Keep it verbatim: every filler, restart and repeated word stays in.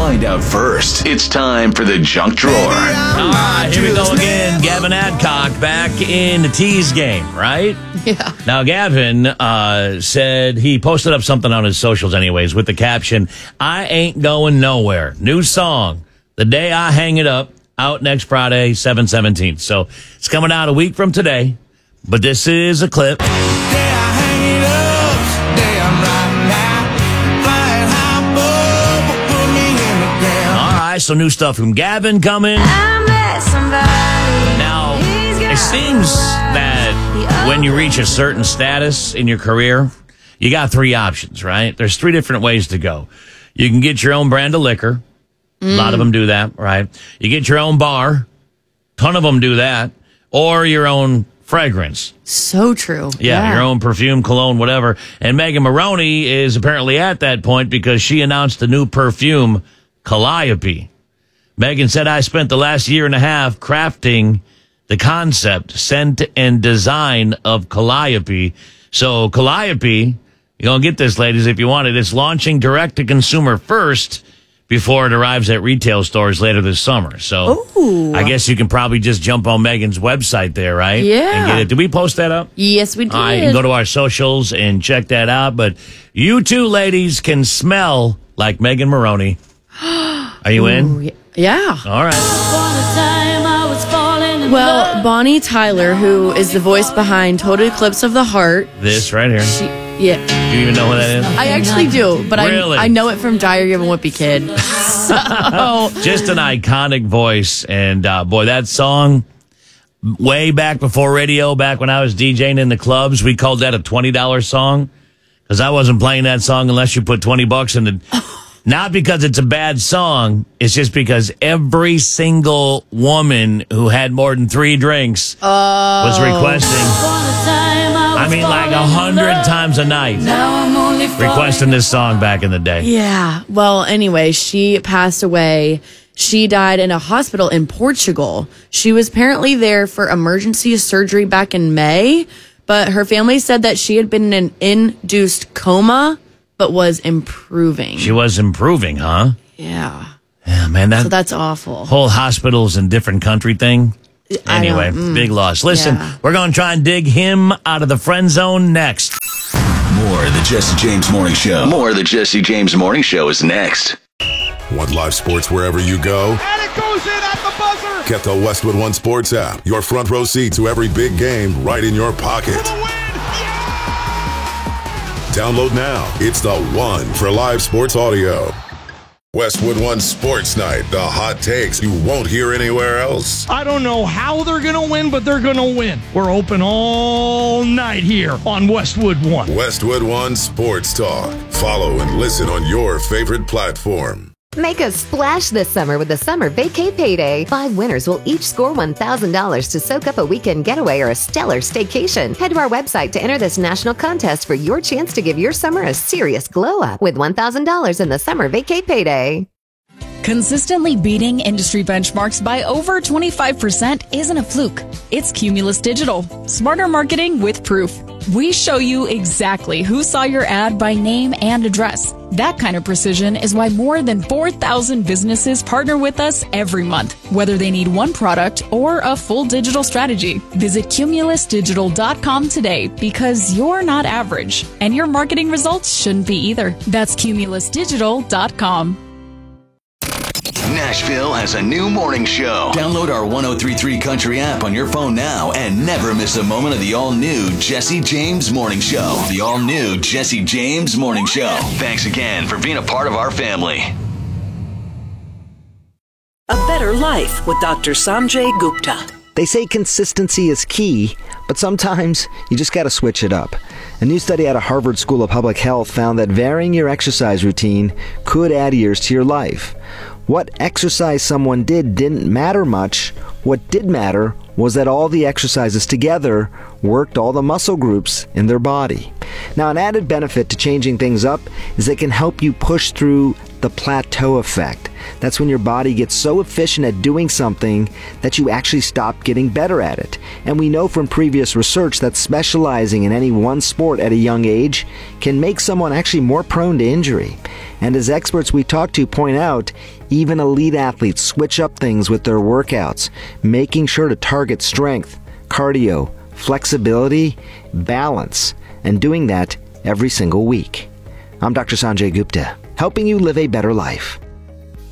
find out first. It's time for the junk drawer. All right, here we go again. Gavin Adcock back in the tease game, right? Yeah. Now, Gavin uh, said he posted up something on his socials anyways with the caption, I ain't going nowhere. New song, The Day I Hang It Up, out next Friday, seven seventeen. So it's coming out a week from today, but this is a clip. So new stuff from Gavin coming. Now, it seems that when you reach a certain status in your career, you got three options, right? There's three different ways to go. You can get your own brand of liquor. Mm. A lot of them do that, right? You get your own bar. Ton of them do that. Or your own fragrance. So true. Yeah, yeah, your own perfume, cologne, whatever. And Megan Maroney is apparently at that point because she announced the new perfume, Calliope. Megan said, I spent the last year and a half crafting the concept, scent, and design of Calliope. So Calliope, you're going to get this, ladies, if you want it. It's launching direct-to-consumer first before it arrives at retail stores later this summer. So Ooh. I guess you can probably just jump on Megan's website there, right? Yeah. And get it. Did we post that up? Yes, we did. All right, you can go to our socials and check that out. But you two ladies can smell like Megan Maroney. Are you Ooh, in? Yeah. All right. Well, Bonnie Tyler, who is the voice behind Total Eclipse of the Heart. This right here. She, yeah. Do you even know what that is? I actually do, but really? I I know it from Diary of a Wimpy Kid. So. Just an iconic voice. And, uh, boy, that song, way back before radio, back when I was DJing in the clubs, we called that a twenty dollars song. Because I wasn't playing that song unless you put twenty bucks in the... Not because it's a bad song. It's just because every single woman who had more than three drinks oh. was requesting. I mean, like a hundred times a night. Requesting this song back in the day. Yeah. Well, anyway, she passed away. She died in a hospital in Portugal. She was apparently there for emergency surgery back in May, but her family said that she had been in an induced coma, but was improving. She was improving, huh? Yeah. Yeah, man. That so that's awful. Whole hospitals in different country thing. Anyway, mm, big loss. Listen, yeah. we're going to try and dig him out of the friend zone next. More of the Jesse James Morning Show. More of the Jesse James Morning Show is next. Want live sports wherever you go? And it goes in at the buzzer! Get the Westwood One Sports app. Your front row seat to every big game right in your pocket. Download now. It's the one for live sports audio. Westwood One Sports Night. The hot takes you won't hear anywhere else. I don't know how they're going to win, but they're going to win. We're open all night here on Westwood One. Westwood One Sports Talk. Follow and listen on your favorite platform. Make a splash this summer with the Summer Vacay Payday. Five winners will each score one thousand dollars to soak up a weekend getaway or a stellar staycation. Head to our website to enter this national contest for your chance to give your summer a serious glow up with one thousand dollars in the Summer Vacay Payday. Consistently beating industry benchmarks by over twenty-five percent isn't a fluke. It's Cumulus Digital. Smarter marketing with proof. We show you exactly who saw your ad by name and address. That kind of precision is why more than four thousand businesses partner with us every month, whether they need one product or a full digital strategy. Visit cumulus digital dot com today because you're not average, and your marketing results shouldn't be either. That's cumulus digital dot com. Nashville has a new morning show. Download our one oh three point three Country app on your phone now and never miss a moment of the all-new Jesse James Morning Show. The all-new Jesse James Morning Show. Thanks again for being a part of our family. A Better Life with Doctor Sanjay Gupta. They say consistency is key, but sometimes you just got to switch it up. A new study out of Harvard School of Public Health found that varying your exercise routine could add years to your life. What exercise someone did didn't matter much. What did matter was that all the exercises together worked all the muscle groups in their body. Now, an added benefit to changing things up is it can help you push through the plateau effect. That's when your body gets so efficient at doing something that you actually stop getting better at it. And we know from previous research that specializing in any one sport at a young age can make someone actually more prone to injury. And as experts we talk to point out, even elite athletes switch up things with their workouts, making sure to target strength, cardio, flexibility, balance, and doing that every single week. I'm Doctor Sanjay Gupta, helping you live a better life.